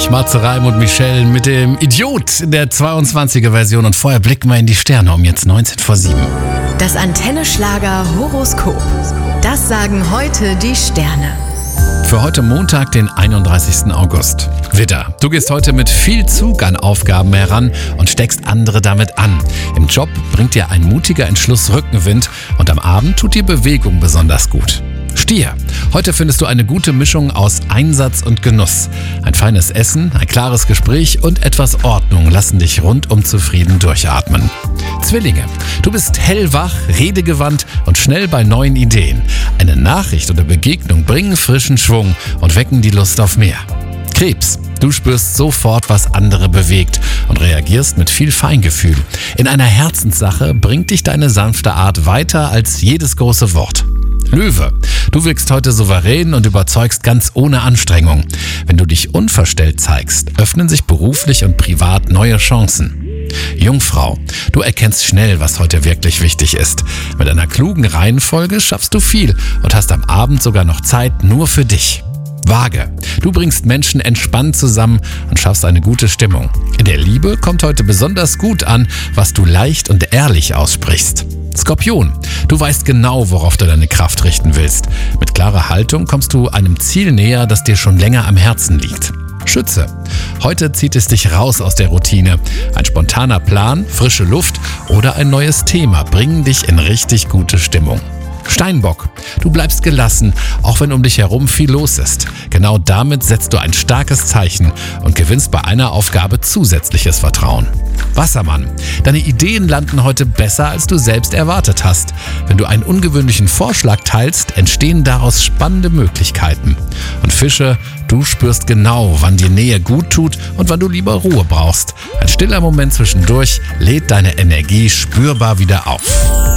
Matze Reim und Michelle mit dem Idiot in der 22er-Version. Und vorher blicken wir in die Sterne um jetzt 19 vor 7. Das Antenne-Schlager-Horoskop. Das sagen heute die Sterne. Für heute Montag, den 31. August. Widder, du gehst heute mit viel Zug an Aufgaben heran und steckst andere damit an. Im Job bringt dir ein mutiger Entschluss Rückenwind und am Abend tut dir Bewegung besonders gut. Stier, heute findest du eine gute Mischung aus Einsatz und Genuss. Ein feines Essen, ein klares Gespräch und etwas Ordnung lassen dich rundum zufrieden durchatmen. Zwillinge, du bist hellwach, redegewandt und schnell bei neuen Ideen. Eine Nachricht oder Begegnung bringen frischen Schwung und wecken die Lust auf mehr. Krebs, du spürst sofort, was andere bewegt und reagierst mit viel Feingefühl. In einer Herzenssache bringt dich deine sanfte Art weiter als jedes große Wort. Löwe, du wirkst heute souverän und überzeugst ganz ohne Anstrengung. Wenn du dich unverstellt zeigst, öffnen sich beruflich und privat neue Chancen. Jungfrau, du erkennst schnell, was heute wirklich wichtig ist. Mit einer klugen Reihenfolge schaffst du viel und hast am Abend sogar noch Zeit nur für dich. Waage, du bringst Menschen entspannt zusammen und schaffst eine gute Stimmung. In der Liebe kommt heute besonders gut an, was du leicht und ehrlich aussprichst. Skorpion, du weißt genau, worauf du deine Kraft richten willst. Mit klarer Haltung kommst du einem Ziel näher, das dir schon länger am Herzen liegt. Schütze, heute zieht es dich raus aus der Routine. Ein spontaner Plan, frische Luft oder ein neues Thema bringen dich in richtig gute Stimmung. Steinbock, du bleibst gelassen, auch wenn um dich herum viel los ist. Genau damit setzt du ein starkes Zeichen und gewinnst bei einer Aufgabe zusätzliches Vertrauen. Wassermann, deine Ideen landen heute besser, als du selbst erwartet hast. Wenn du einen ungewöhnlichen Vorschlag teilst, entstehen daraus spannende Möglichkeiten. Und Fische, du spürst genau, wann dir Nähe gut tut und wann du lieber Ruhe brauchst. Ein stiller Moment zwischendurch lädt deine Energie spürbar wieder auf.